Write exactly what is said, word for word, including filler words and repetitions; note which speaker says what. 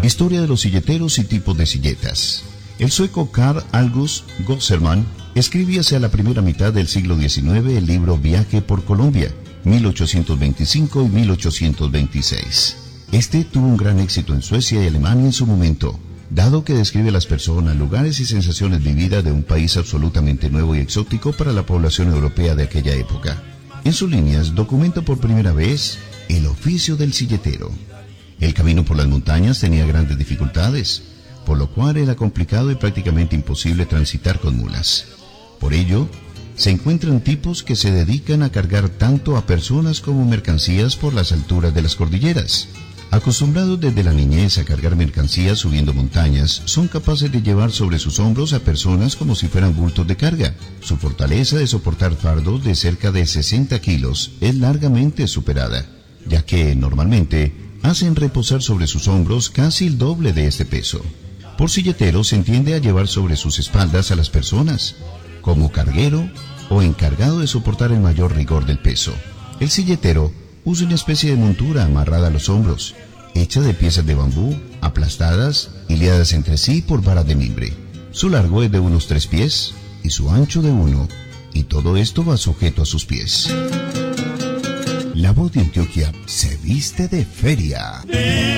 Speaker 1: Historia de los silleteros y tipos de silletas. El sueco Carl August Gosserman escribía hacia la primera mitad del siglo diecinueve el libro Viaje por Colombia, mil ochocientos veinticinco y mil ochocientos veintiséis. Este tuvo un gran éxito en Suecia y Alemania en su momento, dado que describe las personas, lugares y sensaciones vividas de un país absolutamente nuevo y exótico para la población europea de aquella época. En sus líneas documenta por primera vez el oficio del silletero. El camino por las montañas tenía grandes dificultades, por lo cual era complicado y prácticamente imposible transitar con mulas. Por ello, se encuentran tipos que se dedican a cargar tanto a personas como mercancías por las alturas de las cordilleras. Acostumbrados desde la niñez a cargar mercancías subiendo montañas, son capaces de llevar sobre sus hombros a personas como si fueran bultos de carga. Su fortaleza de soportar fardos de cerca de sesenta kilos es largamente superada, ya que, normalmente, hacen reposar sobre sus hombros casi el doble de este peso. Por silletero se entiende a llevar sobre sus espaldas a las personas, como carguero o encargado de soportar el mayor rigor del peso. El silletero usa una especie de montura amarrada a los hombros, hecha de piezas de bambú, aplastadas y liadas entre sí por varas de mimbre. Su largo es de unos tres pies y su ancho de uno, y todo esto va sujeto a sus pies. La Voz de Antioquia se viste de feria.